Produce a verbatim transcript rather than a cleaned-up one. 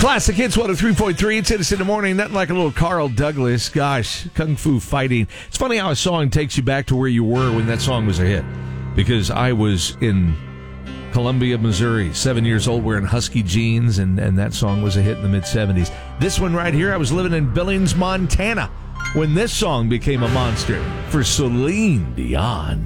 Classic Hits one oh three point three. It's Hit in the Morning. Nothing like a little Carl Douglas. Gosh, Kung Fu Fighting. It's funny how a song takes you back to where you were when that song was a hit. Because I was in Columbia, Missouri, seven years old, wearing husky jeans, and, and that song was a hit in the mid-seventies. This one right here, I was living in Billings, Montana, when this song became a monster for Celine Dion.